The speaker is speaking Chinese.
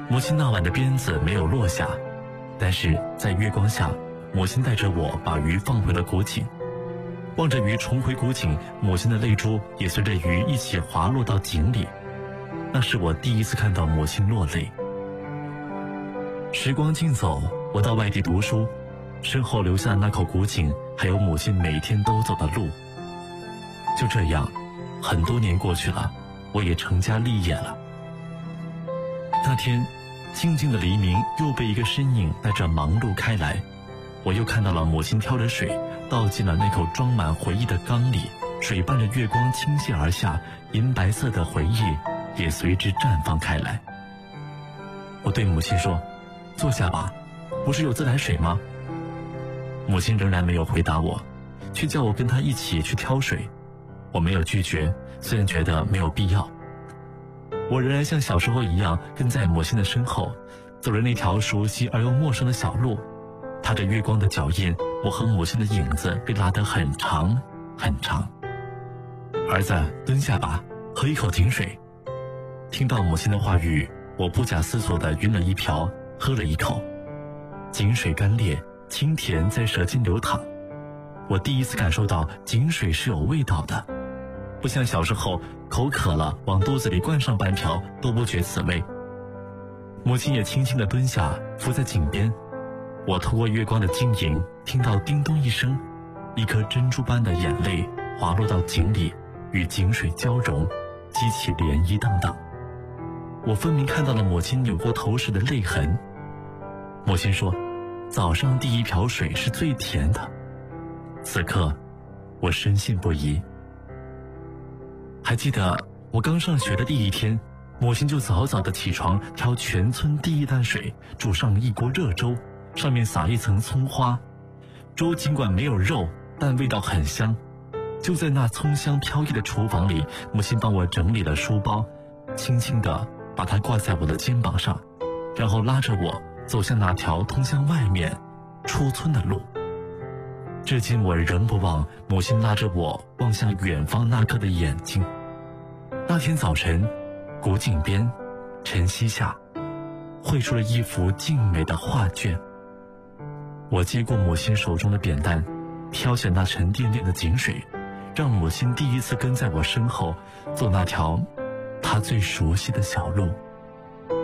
母亲那晚的鞭子没有落下，但是在月光下，母亲带着我把鱼放回了古井。望着鱼重回古井，母亲的泪珠也随着鱼一起滑落到井里。那是我第一次看到母亲落泪。时光静走，我到外地读书，身后留下那口古井，还有母亲每天都走的路。就这样，很多年过去了，我也成家立业了。那天，静静的黎明又被一个身影带着忙碌开来，我又看到了母亲挑着水倒进了那口装满回忆的缸里，水伴着月光倾泻而下，银白色的回忆也随之绽放开来。我对母亲说：“坐下吧，不是有自来水吗？”母亲仍然没有回答我，却叫我跟她一起去挑水。我没有拒绝，虽然觉得没有必要。我仍然像小时候一样跟在母亲的身后，走着那条熟悉而又陌生的小路，踏着月光的脚印，我和母亲的影子被拉得很长很长。儿子，蹲下吧，喝一口井水。听到母亲的话语，我不假思索地匀了一瓢，喝了一口。井水干裂，清甜在舌尖流淌。我第一次感受到井水是有味道的，不像小时候口渴了往肚子里灌上半瓢都不觉此味。母亲也轻轻地蹲下，伏在井边。我透过月光的晶莹，听到叮咚一声，一颗珍珠般的眼泪滑落到井里，与井水交融，激起涟漪荡荡。我分明看到了母亲扭过头时的泪痕。母亲说：“早上第一瓢水是最甜的。”此刻，我深信不疑。还记得我刚上学的第一天，母亲就早早的起床，挑全村第一担水，煮上一锅热粥，上面撒一层葱花。粥尽管没有肉，但味道很香。就在那葱香飘逸的厨房里，母亲帮我整理了书包，轻轻地把它挂在我的肩膀上，然后拉着我走向那条通向外面出村的路。至今我仍不忘母亲拉着我望向远方那颗的眼睛。那天早晨，古井边，晨曦下，绘出了一幅静美的画卷。我接过母亲手中的扁担，挑选那沉甸甸的井水，让母亲第一次跟在我身后，走那条她最熟悉的小路。